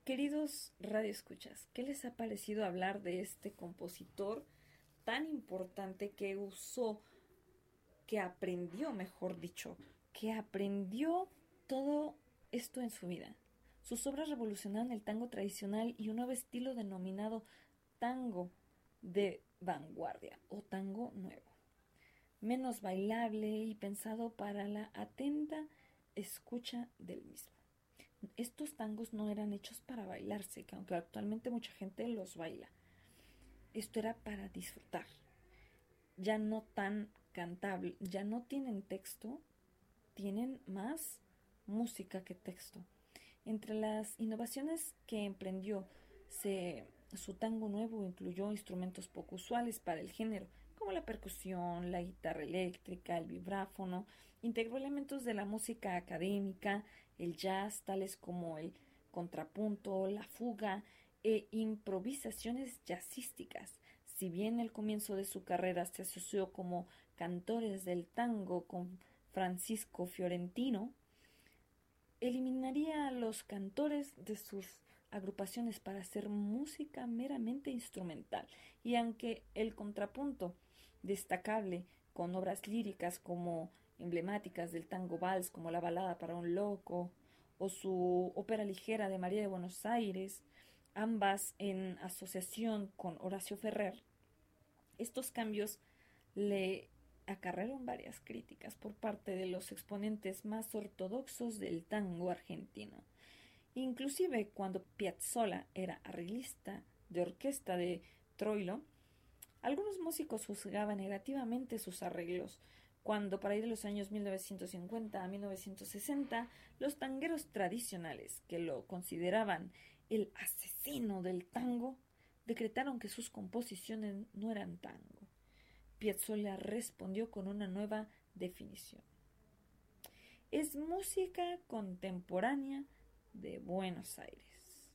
Queridos radioescuchas, ¿qué les ha parecido hablar de este compositor tan importante que aprendió, mejor dicho, que aprendió todo esto en su vida? Sus obras revolucionaron el tango tradicional y un nuevo estilo denominado tango de vanguardia o tango nuevo, menos bailable y pensado para la atenta escucha del mismo. Estos tangos no eran hechos para bailarse, que aunque actualmente mucha gente los baila. Esto era para disfrutar. Ya no tan cantable, ya no tienen texto, tienen más música que texto. Entre las innovaciones que emprendió, su tango nuevo incluyó instrumentos poco usuales para el género, como la percusión, la guitarra eléctrica, el vibráfono. Integró elementos de la música académica, el jazz, tales como el contrapunto, la fuga e improvisaciones jazzísticas. Si bien el comienzo de su carrera se asoció como cantores del tango con Francisco Fiorentino, eliminaría a los cantores de sus agrupaciones para hacer música meramente instrumental, y aunque el contrapunto, destacable con obras líricas como emblemáticas del tango vals como la balada para un loco o su ópera ligera de María de Buenos Aires, ambas en asociación con Horacio Ferrer, estos cambios le acarrearon varias críticas por parte de los exponentes más ortodoxos del tango argentino. Inclusive cuando Piazzolla era arreglista de orquesta de Troilo, algunos músicos juzgaban negativamente sus arreglos, cuando para ir de los años 1950 a 1960, los tangueros tradicionales, que lo consideraban el asesino del tango, decretaron que sus composiciones no eran tango. Piazzolla respondió con una nueva definición: es música contemporánea de Buenos Aires.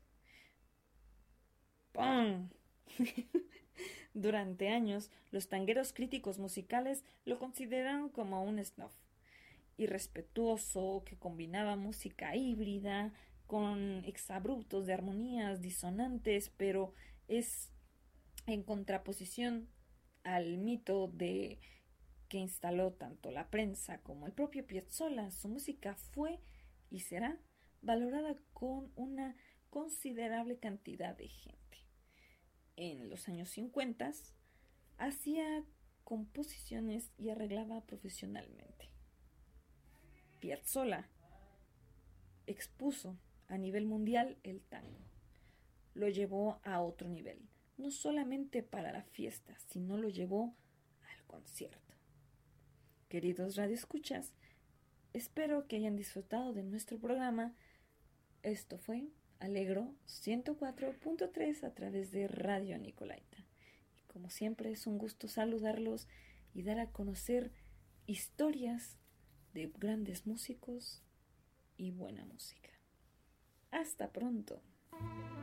¡Pum! Durante años, los tangueros críticos musicales lo consideraron como un snuff irrespetuoso que combinaba música híbrida con exabruptos de armonías disonantes, pero es en contraposición al mito de que instaló tanto la prensa como el propio Piazzolla. Su música fue y será valorada con una considerable cantidad de gente. En los años 50 hacía composiciones y arreglaba profesionalmente. Piazzolla expuso a nivel mundial el tango. Lo llevó a otro nivel, no solamente para la fiesta, sino lo llevó al concierto. Queridos radioescuchas, espero que hayan disfrutado de nuestro programa. Esto fue Alegro 104.3 a través de Radio Nicolaita. Y como siempre es un gusto saludarlos y dar a conocer historias de grandes músicos y buena música. Hasta pronto.